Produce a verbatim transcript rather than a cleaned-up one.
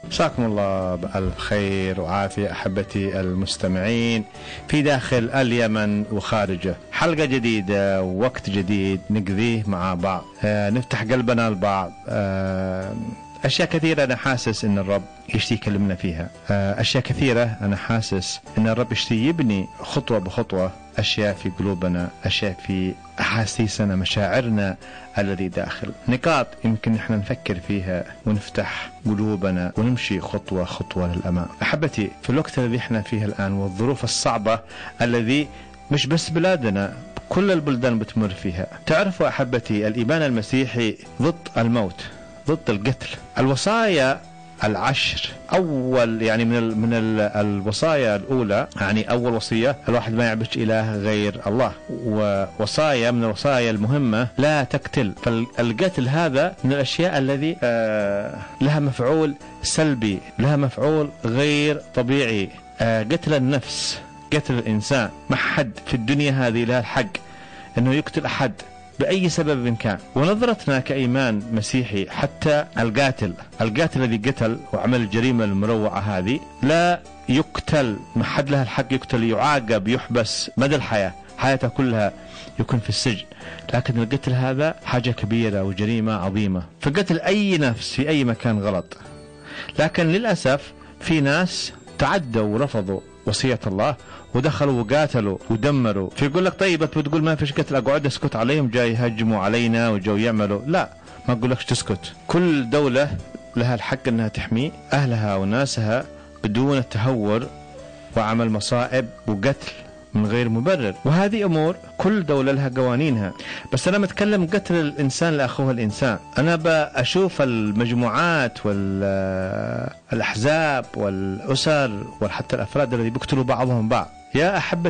مساكم الله بألف خير وعافية أحبتي المستمعين في داخل اليمن وخارجه. حلقة جديدة ووقت جديد نقضيه مع بعض، آه نفتح قلبنا لبعض. آه أشياء كثيرة أنا حاسس إن الرب يشتي يكلمنا فيها، آه أشياء كثيرة أنا حاسس إن الرب يشتي يبني خطوة بخطوة أشياء في قلوبنا، أشياء في أحاسيسنا، مشاعرنا الذي داخل، نقاط يمكن نحن نفكر فيها ونفتح قلوبنا ونمشي خطوة خطوة للأمام. أحبتي، في الوقت الذي احنا فيه الآن والظروف الصعبة الذي مش بس بلادنا، كل البلدان بتمر فيها. تعرفوا أحبتي، الإيمان المسيحي ضد الموت، ضد القتل. الوصايا العشر أول يعني من ال من ال الوصايا الأولى، يعني أول وصية الواحد ما يعبد إله غير الله، ووصايا من الوصايا المهمة لا تقتل. فالقتل هذا من الأشياء الذي آه لها مفعول سلبي، لها مفعول غير طبيعي. آه قتل النفس، قتل الإنسان. ما حد في الدنيا هذه له الحق أنه يقتل أحد بأي سبب كان. ونظرتنا كإيمان مسيحي حتى القاتل القاتل الذي قتل وعمل الجريمة المروعة هذه لا يقتل، ما حد له الحق يقتل، يعاقب، يحبس مدى الحياة، حياته كلها يكون في السجن. لكن القتل هذا حاجة كبيرة وجريمة عظيمة. فقتل أي نفس في أي مكان غلط. لكن للأسف في ناس تعدوا ورفضوا وصية الله ودخلوا وقاتلوا ودمروا. فيقول لك طيب بتقول ما فيش قتل، اقعد اسكت عليهم، جاي يهجموا علينا وجاي يعملوا. لا، ما اقول لكش تسكت. كل دولة لها الحق انها تحمي اهلها وناسها بدون التهور وعمل مصائب وقتل من غير مبرر. وهذه امور كل دولة لها قوانينها. بس انا متكلم قتل الانسان لاخوه الانسان. انا بشوف المجموعات والاحزاب والاسر وحتى الافراد الذي بيقتلوا بعضهم بعض. يا احبتي،